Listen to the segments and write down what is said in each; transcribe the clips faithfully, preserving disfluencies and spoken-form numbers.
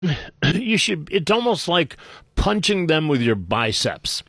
you should. It's almost like punching them with your biceps.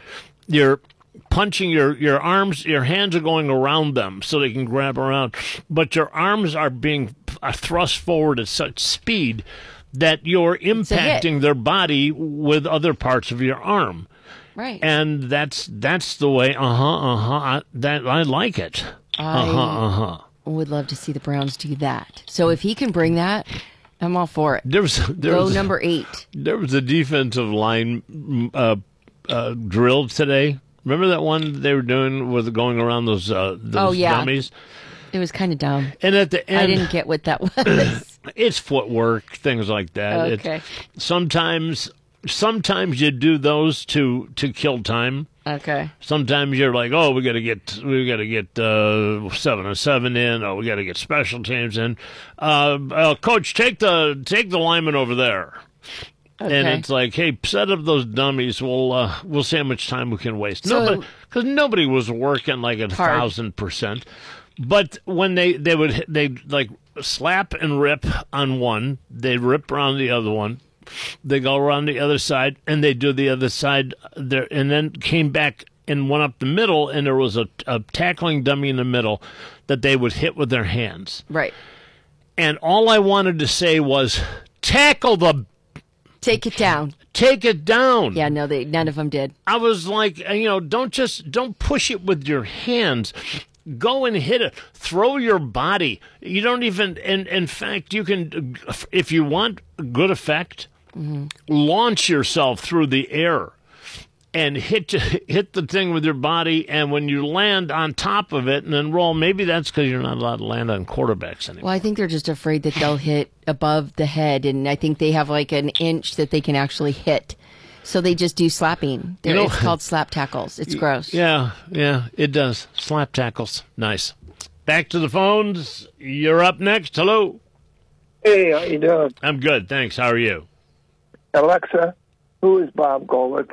You're punching your, your arms, your hands are going around them so they can grab around, but your arms are being are thrust forward at such speed that you're impacting their body with other parts of your arm. Right. And that's that's the way, uh-huh, uh-huh, that I like it. Uh-huh, uh-huh. Would love to see the Browns do that. So if he can bring that, I'm all for it. There was, there Go was, number eight. There was a defensive line uh, uh, drill today. Remember that one they were doing with going around those, uh, those oh, yeah. dummies? It was kind of dumb. And at the end, I didn't get what that was. It's footwork, things like that. Okay. It's, sometimes, sometimes you do those to to kill time. Okay. Sometimes you're like, oh, we got to get we got to get uh, seven and seven in. Oh, we got to get special teams in. Uh, uh, Coach, take the take the lineman over there. Okay. And it's like, hey, set up those dummies. We'll uh, we'll see how much time we can waste. So, nobody, because nobody was working like a hard. thousand percent. But when they they would they like slap and rip on one, they rip around the other one. They go around the other side, and they do the other side there, and then came back and went up the middle, and there was a, a tackling dummy in the middle that they would hit with their hands. Right. And all I wanted to say was, tackle the... Take it down. Take it down. Yeah, no, they none of them did. I was like, you know, don't just, don't push it with your hands. Go and hit it. Throw your body. You don't even, in, in fact, you can, if you want good effect, mm-hmm. launch yourself through the air and hit hit the thing with your body. And when you land on top of it and then roll, maybe that's because you're not allowed to land on quarterbacks anymore. Well, I think they're just afraid that they'll hit above the head. And I think they have like an inch that they can actually hit. So they just do slapping. You know, it's called slap tackles. It's gross. Yeah, yeah, it does. Slap tackles. Nice. Back to the phones. You're up next. Hello. Hey, how you doing? I'm good, thanks. How are you? Alexa, who is Bob Golick?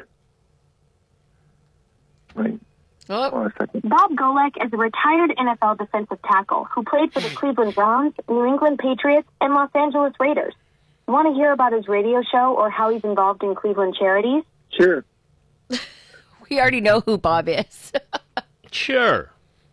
Wait. Oh. Hold on a second. Bob Golick is a retired N F L defensive tackle who played for the Cleveland Browns, New England Patriots, and Los Angeles Raiders. Want to hear about his radio show or how he's involved in Cleveland charities? Sure. We already know who Bob is. Sure.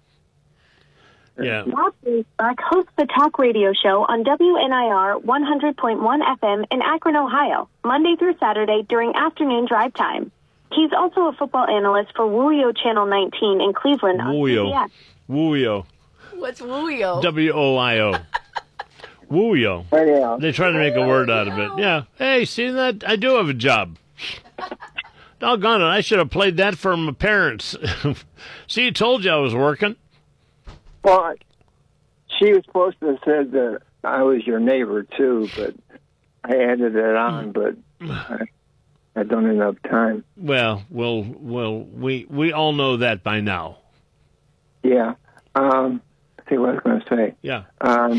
Yeah. Bob Back hosts the talk radio show on W N I R one hundred point one F M in Akron, Ohio, Monday through Saturday during afternoon drive time. He's also a football analyst for Wooyo Channel nineteen in Cleveland. Wooyo. Wooyo. What's Wooyo? W O I O. Wooyo. Yeah. They try to make a word out of it. Yeah. Hey, see that? I do have a job. Doggone it. I should have played that for my parents. See, I told you I was working. Well, she was supposed to have said that I was your neighbor, too, but I added it on, but I, I don't have enough time. Well, well, well, we, we all know that by now. Yeah. Um, let's see what I was going to say. Yeah. Um,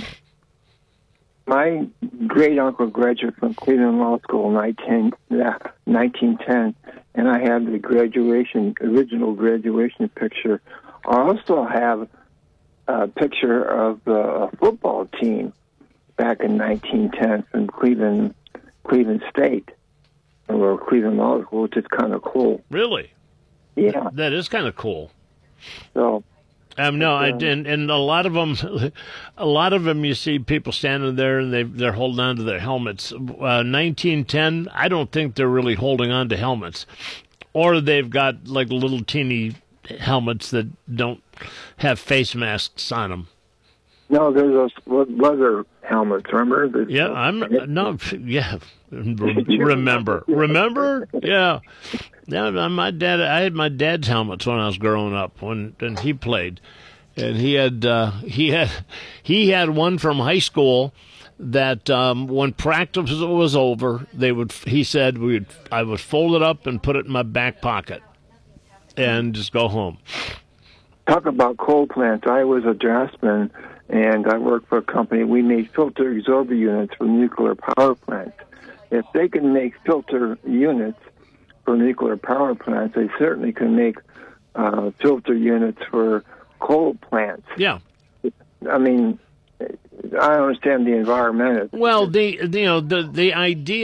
my great-uncle graduated from Cleveland Law School in nineteen ten, and I have the graduation, original graduation picture. I also have a picture of the football team back in nineteen ten from Cleveland, Cleveland State, or Cleveland Law School, which is kind of cool. Really? Yeah. That is kind of cool. So... Um, no, I, and, and a lot of them, a lot of them, you see people standing there and they they're holding on to their helmets. Uh, nineteen ten, I don't think they're really holding on to helmets, or they've got like little teeny helmets that don't have face masks on them. No, there's those leather helmets. Remember? There's yeah, I'm no, yeah. Remember, remember? Yeah. Yeah, my dad. I had my dad's helmets when I was growing up. When and he played, and he had uh, he had he had one from high school that um, when practice was over, they would. He said we would. I would fold it up and put it in my back pocket, and just go home. Talk about coal plants. I was a draftsman, and I worked for a company. We made filter absorber units for nuclear power plants. If they can make filter units for nuclear power plants, they certainly can make uh, filter units for coal plants. Yeah. I mean, I understand the environment. Well, the you know the the idea.